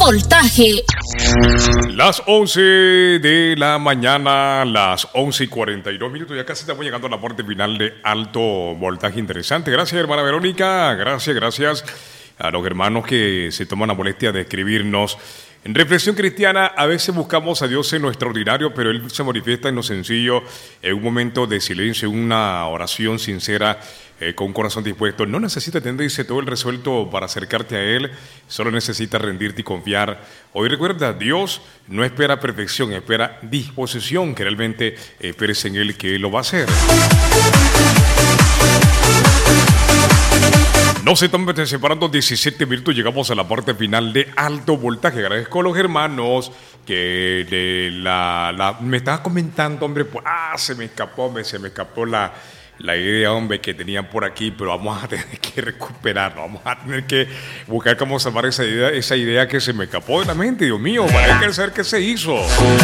voltaje. Las 11 de la mañana, las 11:42. Ya casi estamos llegando a la parte final de Alto Voltaje. Interesante. Gracias, hermana Verónica. Gracias a los hermanos que se toman la molestia de escribirnos. En Reflexión Cristiana, a veces buscamos a Dios en lo extraordinario, pero Él se manifiesta en lo sencillo, en un momento de silencio, en una oración sincera, con un corazón dispuesto. No necesitas tenerse todo el resuelto para acercarte a Él, solo necesitas rendirte y confiar. Hoy recuerda, Dios no espera perfección, espera disposición, que realmente esperes en Él, que Él lo va a hacer. Nos estamos separando 17 minutos, llegamos a la parte final de Alto Voltaje. Agradezco a los hermanos que me estaban comentando, hombre, pues, se me escapó la idea, hombre, que tenían por aquí, pero vamos a tener que recuperarlo, vamos a tener que buscar cómo salvar esa idea que se me escapó de la mente, Dios mío, para que saber qué se hizo.